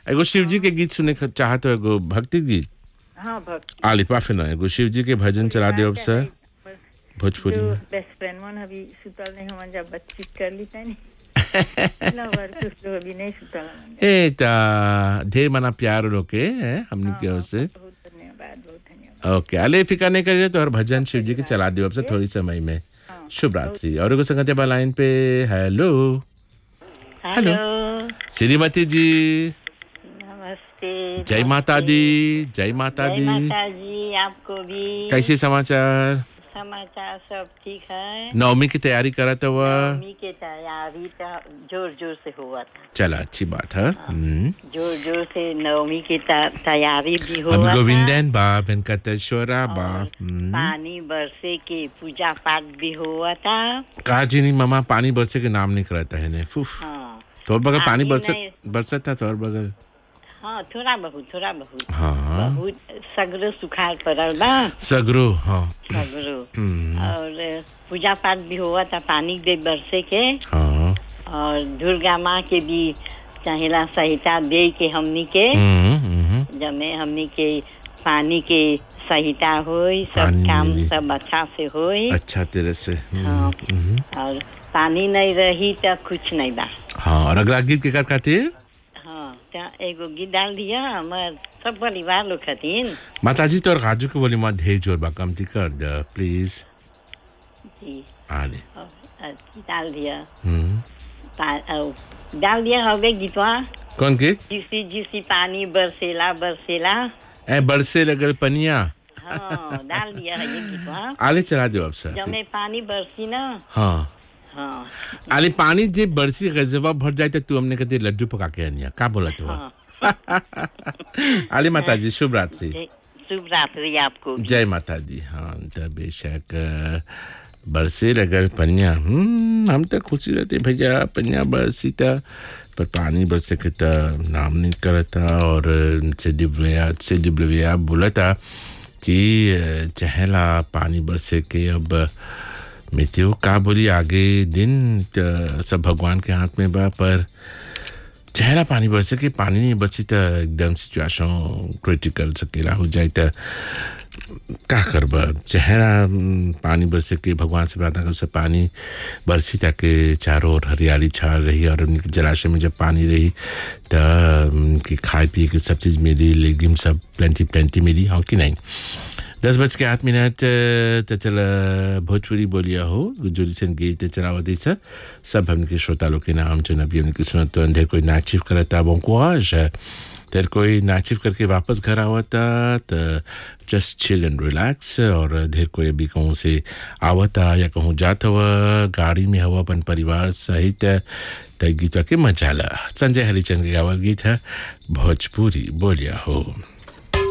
एगो शिव जी के गीत सुने चाहत हो, एगो भक्ति गीत। हाँ भक्ति आली पाफे ना एगो शिव जी के भजन चला दे अब सर भोजपुरी जो में। बेस्ट फ्रेंड मन अभी सुतल नहीं हम जब बातचीत कर ली तनी लवर कुछ लोग अभी नहीं सुतल मन ए ता ढेर मना प्यार लोके हैं हमनी के ओर से। बहुत धन्यवाद ओके आले फिकर नहीं करिए तो और भजन शिव जी के चला दियो अब से थोड़ी समय में। शुभ रात्रि। और एगो संगते बा लाइन पे। हेलो हेलो श्रीमती जी, नमस्ते। जय माता दी, जय माता जय दी। माता जी, आपको भी। कैसे समाचार? समाचार सब ठीक है। नवमी की तैयारी करत हुआ? नवमी के तैयारी तो जोर जोर से हुआ था। चला अच्छी बात है। जोर जोर से नवमी की तैयारी भी हुआ अभी था। गोविंदन बा वेंकटेश्वरा बा। पानी बरसे के पूजा पाठ भी हुआ था। काजी नहीं मामा पानी बरसे के नाम नहीं करता है ने फुफ। हाँ तो बगल पानी नहीं। बरसत था तो और बगल। हाँ थोड़ा बहुत हाँ बहुत सगरो सुखार पड़ल बा। सगरो हाँ सगरो और पूजा पाठ भी हुआ था पानी दे बरसे के। हाँ और दुर्गा माँ के भी चाहेला सहायता दे के हमनी के जमे हमनी के पानी के सहायता होई सब काम सब अच्छा से होई। अच्छा तेरे से। हाँ और पानी नहीं रही तो कुछ नहीं बा। हाँ और अगला गीत के कर खातिर एगो गीत डाल दिया हमार सब परिवार लोग खातिर। माताजी तो और काजू के बोली माँ ढेर जोर बा कमती कर दे प्लीज जी। आले डाल दिया डाल दिया हवे गीतवा। कौन गीत? जिसी जिसी पानी बरसेला बरसेला ए बरसे लगल पनिया। हाँ डाल दिया है ये गीतवा। आले चला दो अब सर। जब में पानी बरसी ना। हाँ हाँ आले पानी जे बरसी गजवा भर जाए तो तू हमने कहते लड्डू पका के आनिया का बोला तो। आले माता जी शुभ रात्रि। शुभ रात्रि आपको। जय माता दी। हाँ तो बेशक बरसे लगल पनिया। हम तो खुशी रहते भैया पनिया बरसी था पर पानी बरसे के तो नाम नहीं करता। और से दिव्या बोला था कि चहला पानी बरसे के अब मित्यो का बोली आगे दिन सब भगवान के हाथ में बा पर चेहरा पानी बरसे के पानी नहीं बची तो एकदम सिचुएशन क्रिटिकल सकेला हो जाए तो का करबा। चेहरा पानी बरसे के भगवान से प्रार्थना कर से पानी बरसी ताकि चारों ओर हरियाली छा रही और उनके जलाशय में जब पानी रही तो कि खाए पिए की सब चीज़ मिली लेगिम सब प्लेंटी मिली। हाँ कि नहीं 10:08 तो चल भोजपुरी बोलिया हो जो रिसेंट गीत चलावा दी सब हमने श्रोता लोग के नाम जो नबी उनकी सुनत तो अंधेर कोई नाचिव करता बोंकुआज तेरे कोई नाचिव करके वापस घर आवता तो जस्ट चिल एंड रिलैक्स। और ढेर कोई अभी कहूँ से आवता या कहूँ जाता हुआ गाड़ी में हवा अपन परिवार सहित तय गीत के मजा ला। संजय हरिचंद के गावल गीत है भोजपुरी बोलिया हो।